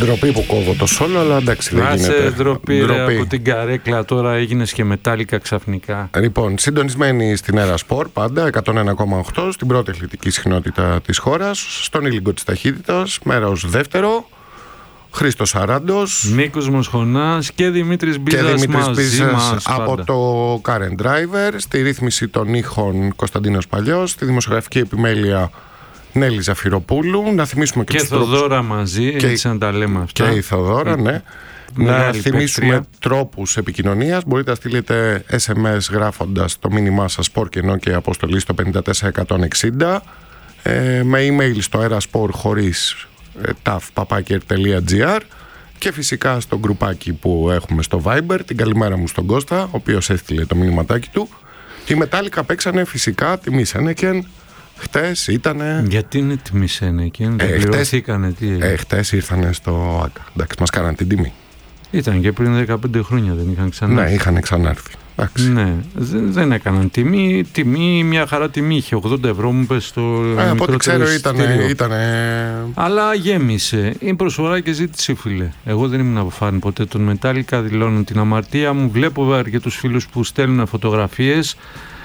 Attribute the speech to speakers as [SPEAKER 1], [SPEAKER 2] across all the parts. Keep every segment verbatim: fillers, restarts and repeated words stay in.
[SPEAKER 1] Ντροπή που κόβω το σόλο, αλλά εντάξει, δεν γίνεται.
[SPEAKER 2] Άσε ντροπή, ντροπή. Ρε, από την καρέκλα τώρα έγινες και μετάλλικα ξαφνικά.
[SPEAKER 1] Λοιπόν, συντονισμένοι στην Έρα Σπορ πάντα, εκατόν ένα κόμμα οκτώ, στην πρώτη αθλητική συχνότητα της χώρας, στον ήλιγκο της ταχύτητας, μέρος δεύτερο. Χρήστος Αράντος,
[SPEAKER 2] Νίκος Μοσχονάς και Δημήτρης Μπίζας μαζί μας
[SPEAKER 1] από το Current Driver. Στη ρύθμιση των ήχων Κωνσταντίνος Παλιός, στη δημοσιογραφική επιμέλεια Νέλη Ζαφυροπούλου. Να θυμίσουμε και,
[SPEAKER 2] και Θοδώρα τρόπους... μαζί, και... έτσι να τα λέμε αυτά.
[SPEAKER 1] Και η Θοδώρα, ναι. Να θυμίσουμε πέτρια. Τρόπους επικοινωνίας. Μπορείτε να στείλετε ες εμ ες γράφοντας το μήνυμά σας σπορ και ενώ και αποστολή στο πέντε τέσσερα εκατόν εξήντα, ε, με email στο eraspor χωρίς ταφ παπάκι τελεία τζι άρ και φυσικά στο γκρουπάκι που έχουμε στο Viber. Την καλημέρα μου στον Κώστα, ο οποίος έστειλε το μηνυματάκι του. Οι Μετάλλικα παίξανε φυσικά τιμή Σένεκεν. Χτες ήτανε...
[SPEAKER 2] Γιατί είναι τιμή Σένεκεν, δεν πληρωθήκανε τι έγινε.
[SPEAKER 1] Ε, χτες ήρθανε στο ΆΚΑ. Εντάξει, μας κάνανε την τιμή.
[SPEAKER 2] Ήταν και πριν δεκαπέντε χρόνια, δεν είχαν ξανάρθει.
[SPEAKER 1] Ναι, είχαν ξανάρθει. Εντάξει.
[SPEAKER 2] Ναι, δεν, δεν έκαναν τιμή, τιμή, μια χαρά τιμή είχε, ογδόντα ευρώ μου πες στο
[SPEAKER 1] ε, από ό,τι ξέρω ήτανε, ήτανε...
[SPEAKER 2] Αλλά γέμισε, είναι προσφορά και ζήτηση φίλε. Εγώ δεν ήμουν φαν ποτέ των Μετάλλικα, δηλώνω την αμαρτία μου, βλέπω αρκετούς φίλους που στέλνουν φωτογραφίες.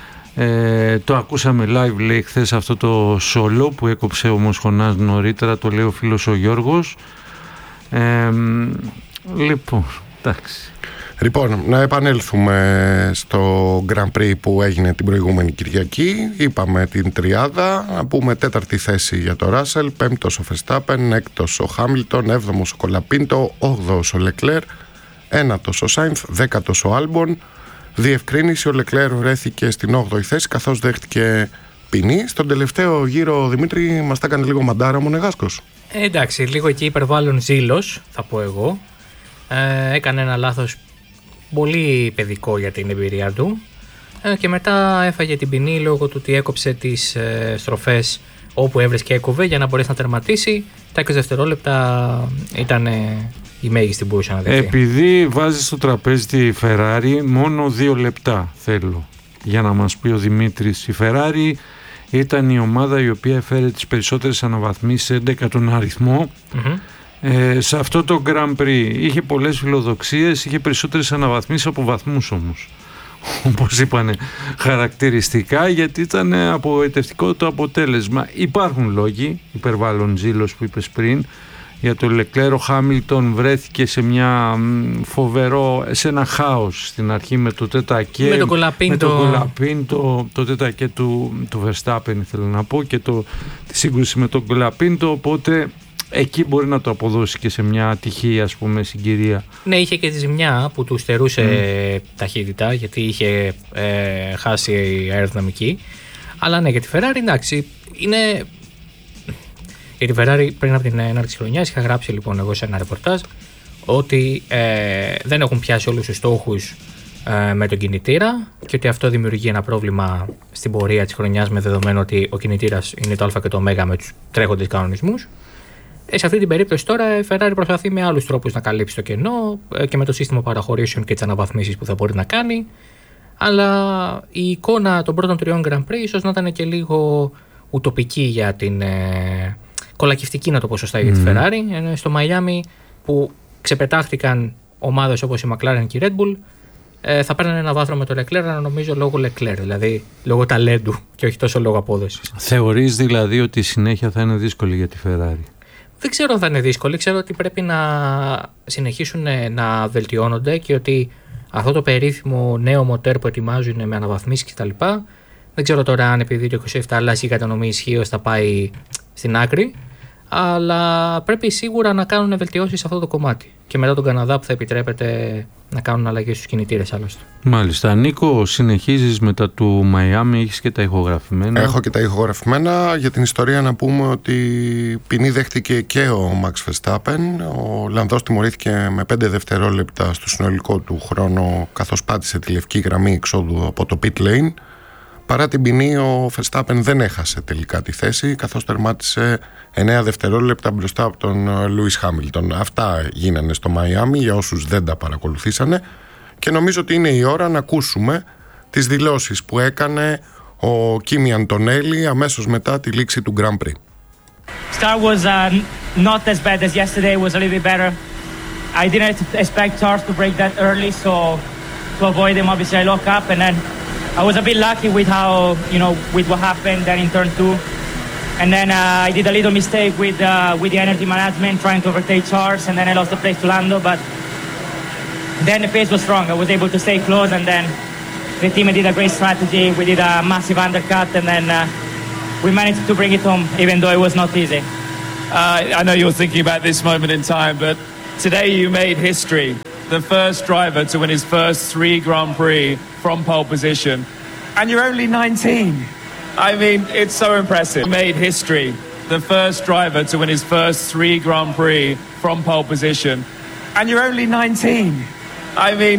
[SPEAKER 2] Ε, το ακούσαμε live λέει χθες αυτό το σόλο που έκοψε ο Μοσχονάς νωρίτερα, το λέει ο φίλος ο Γιώργος. ε, Λοιπόν, εντάξει.
[SPEAKER 1] Λοιπόν, να επανέλθουμε στο Grand Prix που έγινε την προηγούμενη Κυριακή. Είπαμε την τριάδα, να πούμε τέταρτη θέση για το Ράσελ, πέμπτος ο Verstappen, έκτος ο Χάμιλτον, έβδομος ο Κολαπίντο, όγδοος ο Λεκλέρ, ένατος ο Σάινθ, δέκατος ο Άλμπον. Διευκρίνηση, ο Λεκλέρ βρέθηκε στην όγδοη θέση καθώς δέχτηκε ποινή. Στον τελευταίο γύρο, Δημήτρη, μας τα έκανε λίγο μαντάρα ο Μονεγάσκος.
[SPEAKER 3] Ε, εντάξει, λίγο εκεί υπερβάλλον ζήλος, θα πω εγώ. Ε, έκανε ένα λάθος πολύ παιδικό για την εμπειρία του ε, και μετά έφαγε την ποινή λόγω του ότι έκοψε τις ε, στροφές όπου έβρεσκε και έκοβε για να μπορέσει να τερματίσει. Τα είκοσι δευτερόλεπτα ήταν ε, η μέγιστη που μπορούσε να δεχτεί.
[SPEAKER 2] Επειδή βάζει στο τραπέζι τη Ferrari, μόνο δύο λεπτά θέλω για να μας πει ο Δημήτρης. Η Ferrari ήταν η ομάδα η οποία έφερε τις περισσότερες αναβαθμίσεις, έντεκα τον αριθμό. Mm-hmm. Ε, σε αυτό το Grand Prix είχε πολλές φιλοδοξίες, είχε περισσότερες αναβαθμίσεις από βαθμούς όμως, όπως είπανε χαρακτηριστικά, γιατί ήταν απογοητευτικό το αποτέλεσμα. Υπάρχουν λόγοι, υπερβάλλον ζήλος που είπες πριν, για το Λεκλέρ. Ο Χάμιλτον βρέθηκε σε μια φοβερό, σε ένα χάος στην αρχή με το τέτακέ,
[SPEAKER 3] με τον Κολαπίν,
[SPEAKER 2] το, το, το τέτακέ του, του Verstappen ήθελα να πω, και το, τη σύγκρουση με τον Κολαπίν, οπότε εκεί μπορεί να το αποδώσει και σε μια ατυχή, ας πούμε, συγκυρία.
[SPEAKER 3] Ναι, είχε και τη ζημιά που του στερούσε mm. ταχύτητα, γιατί είχε ε, χάσει η αεροδυναμική. Αλλά ναι, για τη Ferrari, εντάξει, είναι... Για τη Ferrari πριν από την έναρξη χρονιάς είχα γράψει λοιπόν εγώ σε ένα ρεπορτάζ ότι ε, δεν έχουν πιάσει όλους τους στόχους ε, με τον κινητήρα και ότι αυτό δημιουργεί ένα πρόβλημα στην πορεία της χρονιάς, με δεδομένο ότι ο κινητήρας είναι το α και το ω με τους τρέχοντες κανονισμούς. Ε, σε αυτή την περίπτωση τώρα η Ferrari προσπαθεί με άλλους τρόπους να καλύψει το κενό ε, και με το σύστημα παραχωρήσεων και τις αναβαθμίσεις που θα μπορεί να κάνει. Αλλά η εικόνα των πρώτων τριών Grand Prix ίσως να ήταν και λίγο ουτοπική για την... Ε, κολακευτική, να το πω σωστά, για τη Ferrari. Mm. Στο Μαϊάμι που ξεπετάχτηκαν ομάδες όπως η McLaren και η Red Bull, ε, θα παίρνανε ένα βάθρο με το Leclerc, αλλά νομίζω λόγω Leclerc, δηλαδή λόγω ταλέντου και όχι τόσο λόγω απόδοσης.
[SPEAKER 2] Θεωρείς δηλαδή ότι η συνέχεια θα είναι δύσκολη για τη Ferrari?
[SPEAKER 3] Δεν ξέρω αν θα είναι δύσκολη. Ξέρω ότι πρέπει να συνεχίσουν να βελτιώνονται και ότι αυτό το περίφημο νέο μοτέρ που ετοιμάζουν με αναβαθμίσεις κτλ. Δεν ξέρω τώρα αν επειδή το είκοσι επτά αλλάζει η κατανομή ισχύως θα πάει στην άκρη. Αλλά πρέπει σίγουρα να κάνουν βελτιώσεις σε αυτό το κομμάτι. Και μετά τον Καναδά που θα επιτρέπεται να κάνουν αλλαγές στους κινητήρες άλλωστε.
[SPEAKER 2] Μάλιστα. Νίκο, συνεχίζεις μετά του Μαϊάμι, έχεις και τα ηχογραφημένα?
[SPEAKER 1] Έχω και τα ηχογραφημένα. Για την ιστορία να πούμε ότι ποινή δέχτηκε και ο Max Verstappen. Ο Ολλανδός τιμωρήθηκε με πέντε δευτερόλεπτα στο συνολικό του χρόνο, καθώς πάτησε τη λευκή γραμμή εξόδου από το pit lane. Παρά την ποινή, ο Verstappen δεν έχασε τελικά τη θέση, καθώς τερμάτισε εννέα δευτερόλεπτα μπροστά από τον Lewis Hamilton. Αυτά γίνανε στο Μαϊάμι για όσους δεν τα παρακολουθήσανε και νομίζω ότι είναι η ώρα να ακούσουμε τις δηλώσεις που έκανε ο Κίμι Αντονέλη αμέσως μετά τη λήξη του Grand Prix.
[SPEAKER 4] Start was uh, not as bad as yesterday. It was a little bit better. I didn't expect Charles to break that early, so to avoid him, obviously I lock up, and then I was a bit lucky with how, you know, with what happened then in turn two. And then uh, I did a little mistake with uh, with the energy management, trying to overtake Charles, and then I lost the place to Lando, but then the pace was strong. I was able to stay close, and then the team did a great strategy. We did a massive undercut, and then uh, we managed to bring it home, even though it was not easy.
[SPEAKER 5] Uh, I know you're thinking about this moment in time, but today you made history. The first driver to win his first three Grand Prix from pole position. And you're only nineteen. I mean, it's so impressive. You made history. The first driver to win his first three Grand Prix from pole position. And you're only nineteen. I mean,